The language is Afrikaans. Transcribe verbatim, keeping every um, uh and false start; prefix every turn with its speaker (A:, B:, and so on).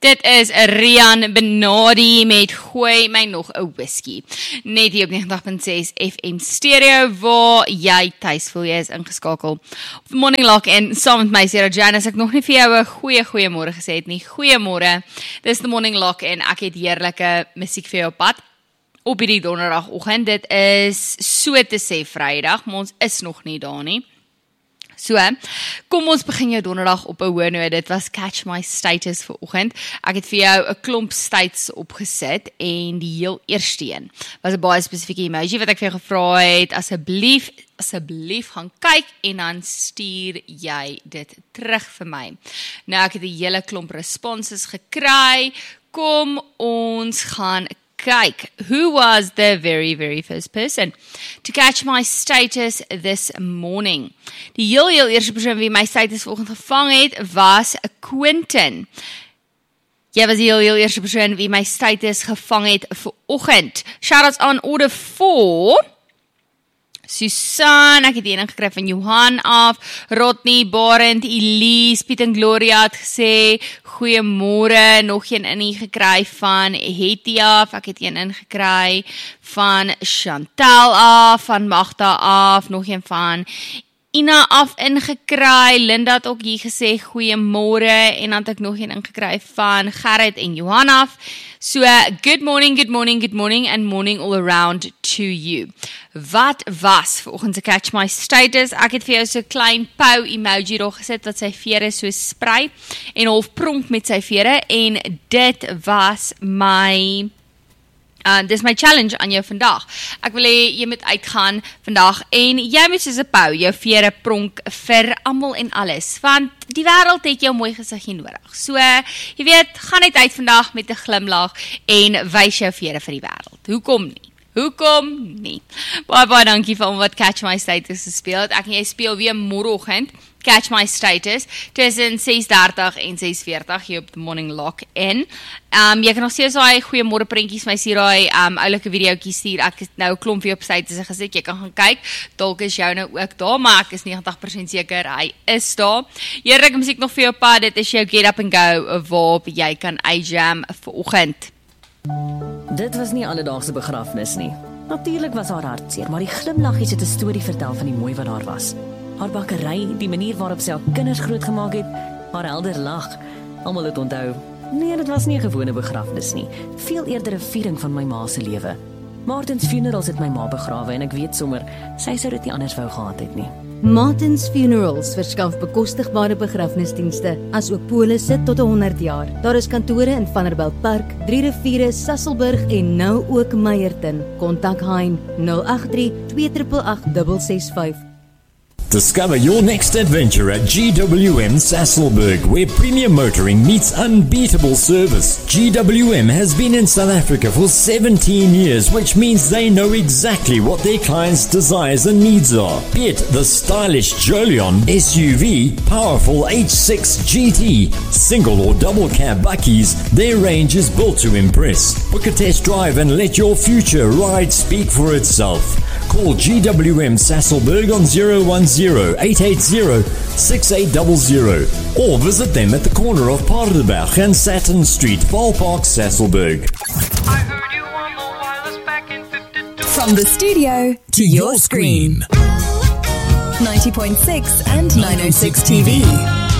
A: Dit is Rian Benardi met Gooi my nog 'n whisky. Net hier op negentig punt ses F M stereo waar jy tuis voel jy is ingeskakel. Morning Lock in saam met my Sarah Janice. Ek nog nie vir jou 'n goeie goeiemôre gesê het nie. Goeiemôre. Dis die Morning Lock en ek het heerlike musiek vir jou op pad. Op hierdie donderdagoggend. Dit is so te sê Vrydag, maar ons is nog nie daar nie. So, kom ons begin jou donderdag op 'n hoë noot. Dit was Catch My Status vir oggend. Ek het vir jou 'n klomp states opgesit en die heel eerste een was 'n baie spesifieke emoji wat ek vir jou gevra het. Asseblief, asseblief gaan kyk en dan stuur jy dit terug vir my. Nou ek het 'n hele klomp responses gekry. Kom ons gaan kyk. Who was the very, very first person to catch my status this morning? Die heel, heel eerste persoon wie my status vanoggend gevang het, was Quentin. Jy was die heel, heel eerste persoon wie my status gevang het vanoggend. Shoutouts on order for Susan, ek het die ene gekry van Johan af, Rodney, Barend, Elise, Piet en Gloria het gesê, goeiemôre, nog een in gekry van Hetty af, ek het een in gekry van Chantal af, van Magda af, nog een van Ina af ingekry, Linda het ook hier gesê, goeiemôre, en dan het ek nog een ingekry van Gerrit en Johan af. So, good morning, good morning, good morning, and morning all around to you. Wat was vanoggend se Catch My Status? Ek het vir jou so 'n klein pau emoji daar gesit, wat sy vere so sprei, en half pronk met sy vere, en dit was my... Uh, dis my challenge aan jou vandag. Ek wil hê jy moet uitgaan vandag en jy moet soos 'n pau jou vere pronk vir almal en alles, want die wêreld het jou mooi gesiggie nodig. So, jy weet, gaan net uit vandag met 'n glimlag en wys jou vere vir die wêreld. Hoekom nie? Hoekom nie? Baie baie dankie vir wat Catch My Status gespeel het. Ek en jy speel weer môreoggend Catch My Status tussen ses dertig en ses veertig hier op die Morning Lock in. Um, jy kan nog steeds daai goeiemôre prentjies my stuur, daai um, oulike videoetjies stuur. Ek het nou 'n klomp weer op status gesê, jy kan gaan kyk. Dalk is jou nou ook daar, maar ek is negentig persent seker hy is daar. Heerlike musiek nog vir jou pad. Dit is jou Get Up and Go waarop jy kan uitjam vir oggend.
B: Dit was nie alledaagse begrafnis nie. Natuurlik was haar hartseer, maar die glimlaggies het 'n storie vertel van die mooi wat daar was. Haar bakkery, die manier waarop sy haar kinders grootgemaak het, haar helder lag. Almal het onthou. Nee, dit was nie 'n gewone begrafnis nie. Veel eerder 'n viering van my ma se lewe. Martin's Funerals het my ma begrawe en ek weet sommer, sy sou dit nie anders wou gehad het nie.
C: Martin's Funerals verskaf bekostigbare begrafnisdienste, asook polisse tot honderd jaar. Daar is kantore in Vanderbijl Park, Drie Riviere, Sasolburg en nou ook Meyerton. Kontak Hein nul agt drie twee agt agt ses ses vyf.
D: Discover your next adventure at G W M Sasolburg, where premium motoring meets unbeatable service. G W M has been in South Africa for seventeen years, which means they know exactly what their clients' desires and needs are. Be it the stylish Jolion S U V, powerful H six G T, single or double cab buckies, their range is built to impress. Book a test drive and let your future ride speak for itself. Call G W M Sasolburg on zero one zero eight eight zero six eight zero zero or visit them at the corner of Paardenberg and Saturn Street, Ballpark, Sasolburg.
E: I heard you on the wireless back in fifty-two.
F: From the studio to your screen. ninety point six and nine oh six T V.